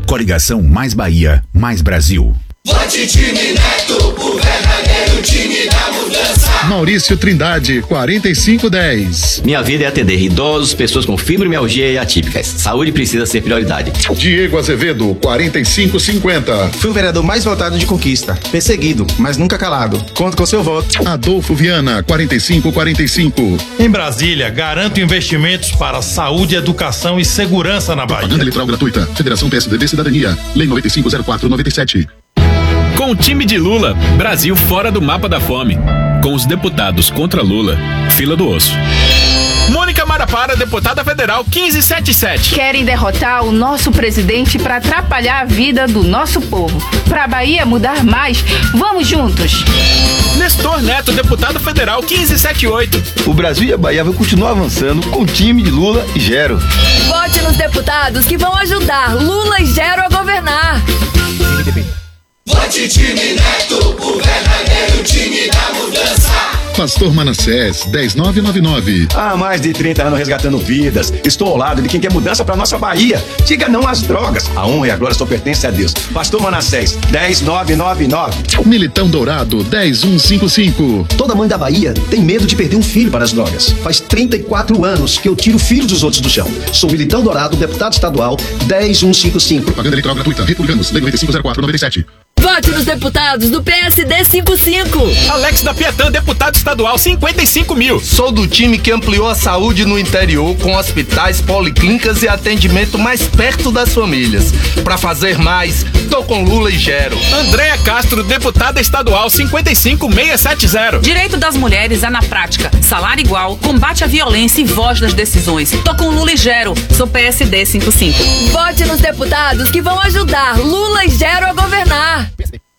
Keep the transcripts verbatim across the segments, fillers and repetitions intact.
Coligação Mais Bahia, Mais Brasil. Vote Time Neto, o verdadeiro time da mudança. Maurício Trindade, quarenta e cinco dez. Minha vida é atender idosos, pessoas com fibromialgia e atípicas. Saúde precisa ser prioridade. Diego Azevedo, quarenta e cinco cinquenta. Fui o vereador mais votado de Conquista. Perseguido, mas nunca calado. Conto com seu voto. Adolfo Viana, quarenta e cinco quarenta e cinco. Em Brasília, garanto investimentos para saúde, educação e segurança na Bahia. Propaganda eleitoral gratuita. Federação P S D B Cidadania. Lei noventa e cinco zero quatro noventa e sete. Com o time de Lula, Brasil fora do mapa da fome. Com os deputados contra Lula, fila do osso. Mônica Marapara, deputada federal quinze setenta e sete. Querem derrotar o nosso presidente para atrapalhar a vida do nosso povo. Para a Bahia mudar mais, vamos juntos. Nestor Neto, deputado federal quinze setenta e oito. O Brasil e a Bahia vão continuar avançando com o time de Lula e Gero. Vote nos deputados que vão ajudar Lula e Gero a governar. Vote Time Neto, o verdadeiro time da mudança. Pastor Manassés, dez nove nove nove. Há mais de trinta anos resgatando vidas. Estou ao lado de quem quer mudança para nossa Bahia. Diga não às drogas. A honra e a glória só pertencem a Deus. Pastor Manassés, dez nove nove nove. Militão Dourado, dez um cinco cinco. Toda mãe da Bahia tem medo de perder um filho para as drogas. Faz trinta e quatro anos que eu tiro filhos dos outros do chão. Sou Militão Dourado, deputado estadual, dez um cinco cinco. Propaganda eleitoral gratuita. Republicanos, Lei noventa e cinco zero quatro noventa e sete. Vote nos deputados do P S D cinquenta e cinco. Alex da Piatã, deputado estadual cinquenta e cinco mil. Sou do time que ampliou a saúde no interior com hospitais, policlínicas e atendimento mais perto das famílias. Pra fazer mais, tô com Lula e Gero. Andréa Castro, deputada estadual cinquenta e cinco mil seiscentos e setenta. Direito das mulheres é na prática. Salário igual, combate à violência e voz das decisões. Tô com Lula e Gero. Sou P S D cinquenta e cinco. Vote nos deputados que vão ajudar Lula e Gero a governar.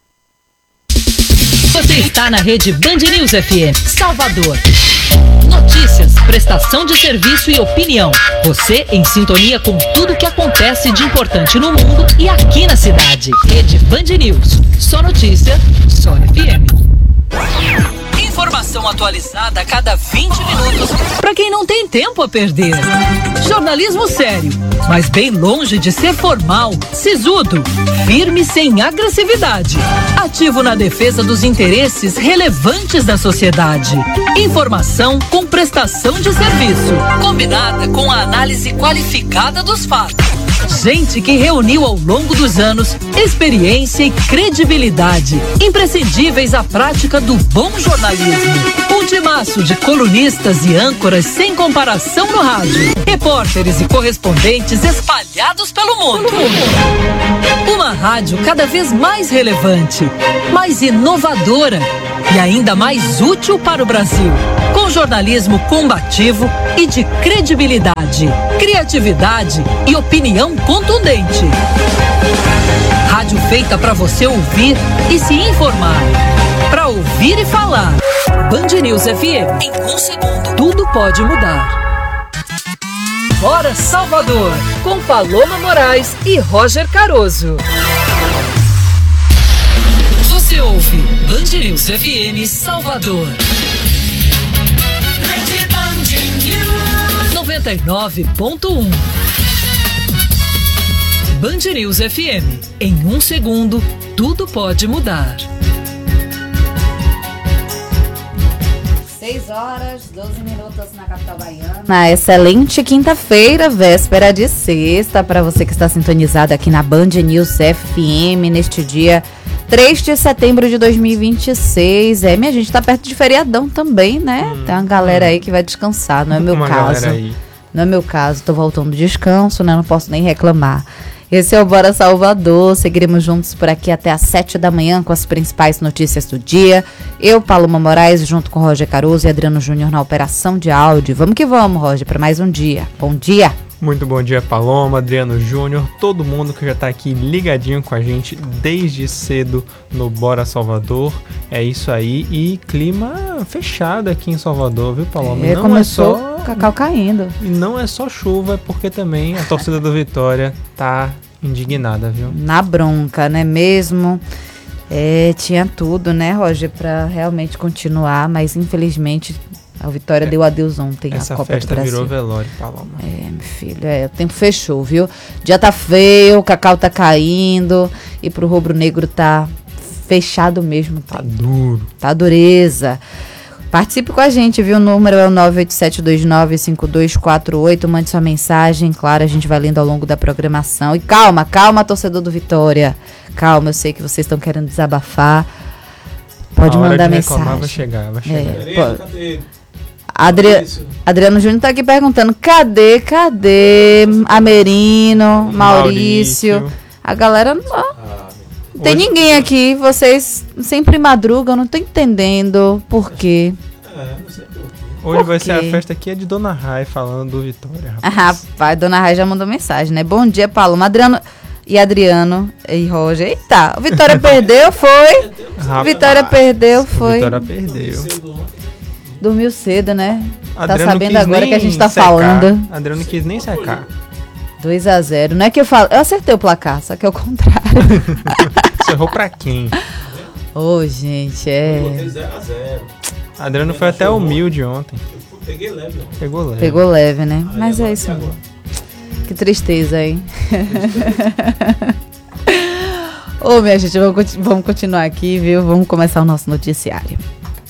Você está na rede Band News F M, Salvador. Notícias, prestação de serviço e opinião. Você em sintonia com tudo que acontece de importante no mundo e aqui na cidade. Rede Band News. Só notícia, só F M. Informação atualizada a cada vinte minutos para quem não tem tempo a perder. Jornalismo sério, mas bem longe de ser formal, sisudo, firme sem agressividade, ativo na defesa dos interesses relevantes da sociedade. Informação com prestação de serviço, combinada com a análise qualificada dos fatos. Gente que reuniu ao longo dos anos experiência e credibilidade, imprescindíveis à prática do bom jornalismo. Um timaço de colunistas e âncoras sem comparação no rádio. Repórteres e correspondentes espalhados pelo mundo. Uma rádio cada vez mais relevante, mais inovadora e ainda mais útil para o Brasil. Com jornalismo combativo e de credibilidade, criatividade e opinião contundente. Rádio feita para você ouvir e se informar. Para ouvir e falar. Band News F M. Em um segundo, tudo pode mudar. Bora Salvador, com Paloma Moraes e Roger Caroso. Você ouve Band News F M Salvador. noventa e nove ponto um. Band News F M. Em um segundo, tudo pode mudar. seis horas, doze minutos na capital baiana. Na excelente quinta-feira, véspera de sexta, para você que está sintonizado aqui na Band News F M, neste dia três de setembro de dois mil e vinte e seis. É, minha gente, tá perto de feriadão também, né? Hum, Tem uma galera hum. aí que vai descansar, não é meu uma caso. Aí. Não é meu caso, tô voltando do descanso, né? Não posso nem reclamar. Esse é o Bora Salvador, seguiremos juntos por aqui até às sete da manhã com as principais notícias do dia. Eu, Paloma Moraes, junto com Roger Caroso e Adriano Júnior na operação de áudio. Vamos que vamos, Roger, para mais um dia. Bom dia! Muito bom dia, Paloma, Adriano Júnior, todo mundo que já tá aqui ligadinho com a gente desde cedo no Bora Salvador. É isso aí, e clima fechado aqui em Salvador, viu, Paloma? É, não começou é só o cacau caindo. E não é só chuva, é porque também a torcida do Vitória tá indignada, viu? Na bronca, né mesmo? É, tinha tudo, né, Roger, pra realmente continuar, mas infelizmente A Vitória é. deu adeus ontem Essa à Copa festa do Brasil. Virou velório, Paloma. É, meu filho, é, o tempo fechou, viu? O dia tá feio, o cacau tá caindo e pro rubro-negro tá fechado mesmo. Tá duro. Tá dureza. Participe com a gente, viu? O número é o nove oito sete dois nove cinco dois quatro oito. Mande sua mensagem, claro, a gente vai lendo ao longo da programação. E calma, calma, torcedor do Vitória. Calma, eu sei que vocês estão querendo desabafar. Pode a hora mandar de mensagem. Vai chegar, vai chegar. É, pode. Adri... Adriano Júnior tá aqui perguntando: cadê, cadê Amerino, Maurício? Maurício. A galera não. Ah, não tem hoje... ninguém aqui, vocês sempre madrugam, não tô entendendo por quê. É, não sei por quê. Hoje por vai quê? Ser a festa aqui é de Dona Rai falando do Vitória. Rapaz, ah, rapaz, Dona Rai já mandou mensagem, né? Bom dia, Paloma. Adriano e Adriano e Roger. Eita, o Vitória perdeu, foi? Rapaz, Vitória perdeu, foi. Vitória perdeu. Dormiu cedo, né? Adriano tá sabendo agora que a gente tá secar. falando. Adriano não quis nem secar. dois a zero. Não é que eu falo. Eu acertei o placar, só que é o contrário. Você errou pra quem? Ô, oh, gente, é. Eu botei zero a zero. Adriano foi até humilde ontem. Eu peguei leve. Pegou leve. Pegou leve, né? Aí mas é isso mesmo. Que tristeza, hein? Ô, oh, minha gente, vamos, vamos continuar aqui, viu? Vamos começar o nosso noticiário.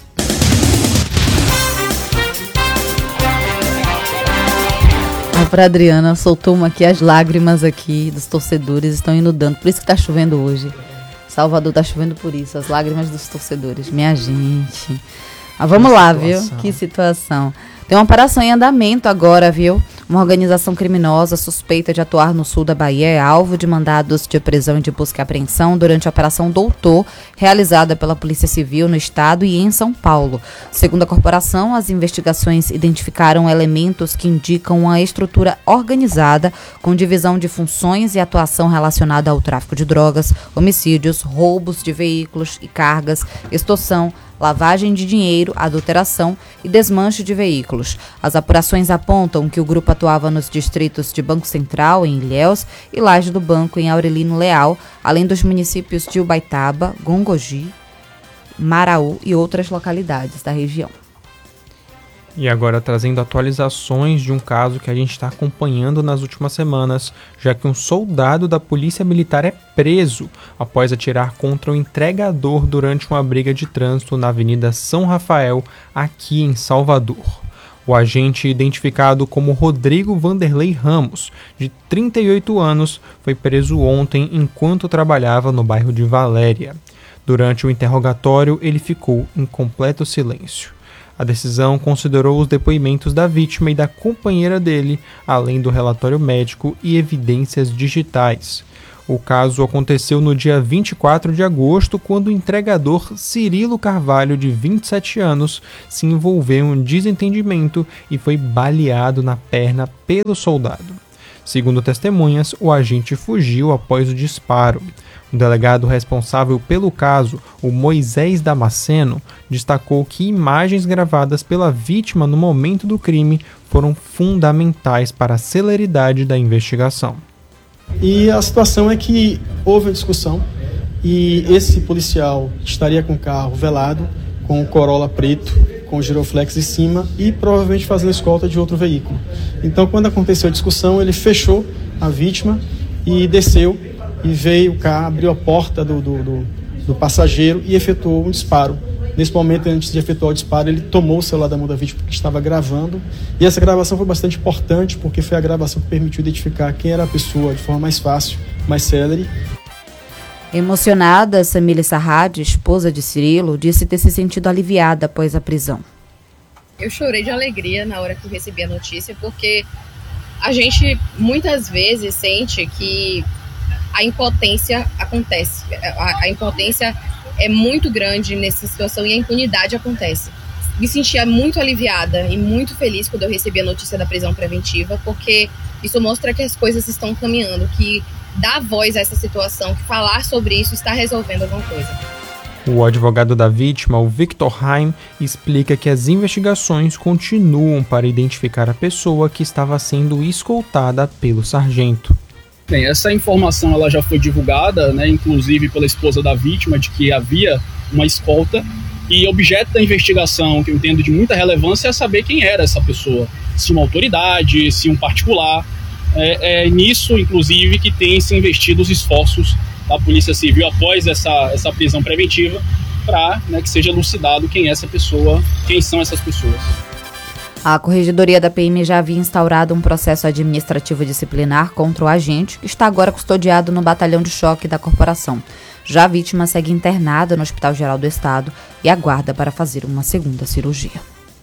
Pra Adriana, soltou uma aqui, as lágrimas aqui dos torcedores estão inundando, por isso que tá chovendo hoje. Salvador tá chovendo por isso, as lágrimas dos torcedores, minha gente. Mas vamos que lá, situação. Viu? Que situação. Tem uma operação em andamento agora, viu? Uma organização criminosa suspeita de atuar no sul da Bahia é alvo de mandados de prisão e de busca e apreensão durante a Operação Doutor, realizada pela Polícia Civil no estado e em São Paulo. Segundo a corporação, as investigações identificaram elementos que indicam uma estrutura organizada com divisão de funções e atuação relacionada ao tráfico de drogas, homicídios, roubos de veículos e cargas, extorsão, lavagem de dinheiro, adulteração e desmanche de veículos. As apurações apontam que o grupo atuava nos distritos de Banco Central, em Ilhéus, e Laje do Banco, em Aurelino Leal, além dos municípios de Ubaitaba, Gongogi, Maraú e outras localidades da região. E agora trazendo atualizações de um caso que a gente está acompanhando nas últimas semanas, já que um soldado da Polícia Militar é preso após atirar contra um entregador durante uma briga de trânsito na Avenida São Rafael, aqui em Salvador. O agente, identificado como Rodrigo Vanderlei Ramos, de trinta e oito anos, foi preso ontem enquanto trabalhava no bairro de Valéria. Durante o interrogatório, ele ficou em completo silêncio. A decisão considerou os depoimentos da vítima e da companheira dele, além do relatório médico e evidências digitais. O caso aconteceu no dia vinte e quatro de agosto, quando o entregador Cirilo Carvalho, de vinte e sete anos, se envolveu em um desentendimento e foi baleado na perna pelo soldado. Segundo testemunhas, o agente fugiu após o disparo. O delegado responsável pelo caso, o Moisés Damasceno, destacou que imagens gravadas pela vítima no momento do crime foram fundamentais para a celeridade da investigação. E a situação é que houve uma discussão e esse policial estaria com o carro velado, com o Corolla preto, com o giroflex em cima e provavelmente fazendo escolta de outro veículo. Então, quando aconteceu a discussão, ele fechou a vítima e desceu e veio o carro, abriu a porta do, do, do, do passageiro e efetuou um disparo. Nesse momento, antes de efetuar o disparo, ele tomou o celular da mão da vítima que estava gravando. E essa gravação foi bastante importante, porque foi a gravação que permitiu identificar quem era a pessoa de forma mais fácil, mais célere. Emocionada, Samília Sarrad, esposa de Cirilo, disse ter se sentido aliviada após a prisão. Eu chorei de alegria na hora que eu recebi a notícia, porque a gente muitas vezes sente que a impotência acontece. A, a impotência é muito grande nessa situação e a impunidade acontece. Me sentia muito aliviada e muito feliz quando eu recebi a notícia da prisão preventiva, porque isso mostra que as coisas estão caminhando, que dar voz a essa situação, que falar sobre isso está resolvendo alguma coisa. O advogado da vítima, o Victor Heim, explica que as investigações continuam para identificar a pessoa que estava sendo escoltada pelo sargento. Bem, essa informação ela já foi divulgada, né, inclusive pela esposa da vítima, de que havia uma escolta E objeto da investigação, que eu entendo de muita relevância, é saber quem era essa pessoa. Se uma autoridade, se um particular. É, é nisso, inclusive, que tem se investido os esforços da Polícia Civil após essa, essa prisão preventiva, para, né, que seja elucidado quem é essa pessoa, quem são essas pessoas. A Corregedoria da P M já havia instaurado um processo administrativo disciplinar contra o agente, que está agora custodiado no batalhão de choque da corporação. Já a vítima segue internada no Hospital Geral do Estado e aguarda para fazer uma segunda cirurgia.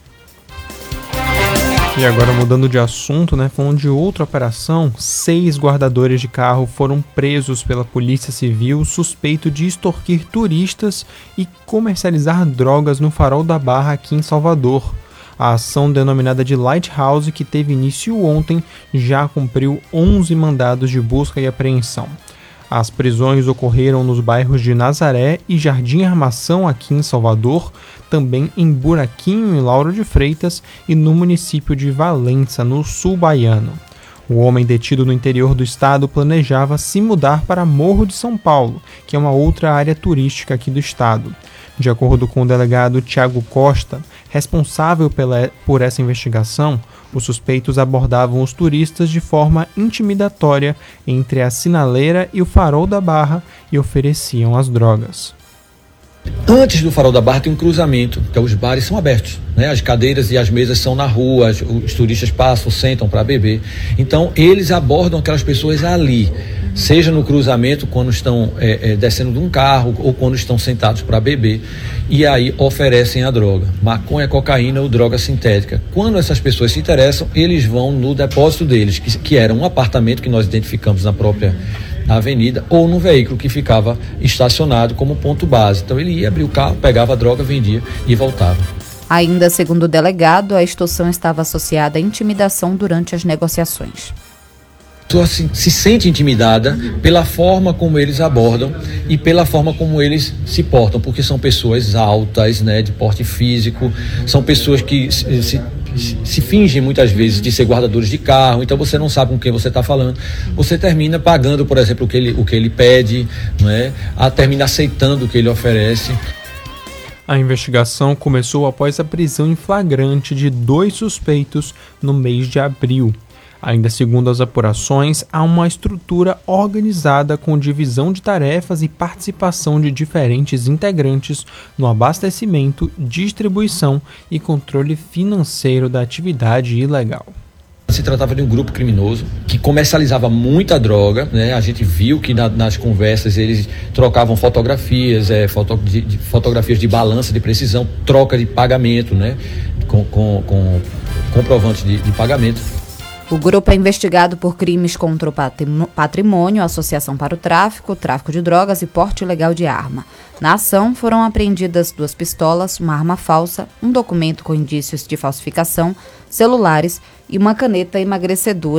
E agora, mudando de assunto, né, falando de outra operação, seis guardadores de carro foram presos pela Polícia Civil suspeito de extorquir turistas e comercializar drogas no Farol da Barra aqui em Salvador. A ação, denominada de Lighthouse, que teve início ontem, já cumpriu onze mandados de busca e apreensão. As prisões ocorreram nos bairros de Nazaré e Jardim Armação, aqui em Salvador, também em Buraquinho e Lauro de Freitas e no município de Valença, no sul baiano. O homem detido no interior do estado planejava se mudar para Morro de São Paulo, que é uma outra área turística aqui do estado. De acordo com o delegado Tiago Costa, responsável pela, por essa investigação, os suspeitos abordavam os turistas de forma intimidatória entre a Sinaleira e o Farol da Barra e ofereciam as drogas. Antes do Farol da Barra tem um cruzamento, que os bares são abertos, né? As cadeiras e as mesas são na rua, os, os turistas passam, sentam para beber. Então eles abordam aquelas pessoas ali, seja no cruzamento quando estão é, é, descendo de um carro ou quando estão sentados para beber, e aí oferecem a droga, maconha, cocaína ou droga sintética. Quando essas pessoas se interessam, eles vão no depósito deles, que, que era um apartamento que nós identificamos na própria na avenida, ou no veículo que ficava estacionado como ponto base. Então ele ia abrir o carro, pegava a droga, vendia e voltava. Ainda segundo o delegado, a extorsão estava associada à intimidação durante as negociações. A pessoa se, se sente intimidada pela forma como eles abordam e pela forma como eles se portam, porque são pessoas altas, né, de porte físico, são pessoas que se, se se fingem muitas vezes de ser guardadores de carro, então você não sabe com quem você está falando. Você termina pagando, por exemplo, o que ele, o que ele pede, não é? A termina aceitando o que ele oferece. A investigação começou após a prisão em flagrante de dois suspeitos no mês de abril. Ainda segundo as apurações, há uma estrutura organizada com divisão de tarefas e participação de diferentes integrantes no abastecimento, distribuição e controle financeiro da atividade ilegal. Se tratava de um grupo criminoso que comercializava muita droga, né? A gente viu que na, nas conversas eles trocavam fotografias, é, foto, de, de, fotografias de balança de precisão, troca de pagamento, né? com, com, com comprovantes de, de pagamento. O grupo é investigado por crimes contra o patrimônio, associação para o tráfico, tráfico de drogas e porte ilegal de arma. Na ação, foram apreendidas duas pistolas, uma arma falsa, um documento com indícios de falsificação, celulares e uma caneta emagrecedora.